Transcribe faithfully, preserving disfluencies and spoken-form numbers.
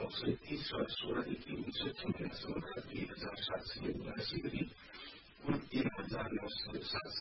सौ इकतीस और सोलह उन्नीस सौ छियानवे एक हजार सात सौ उनासी तीन हजार नौ सौ सात